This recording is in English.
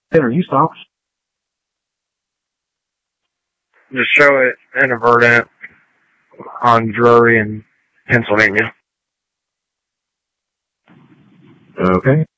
Are you stopped? Just show it in a Verdant on Drury in Pennsylvania. Okay.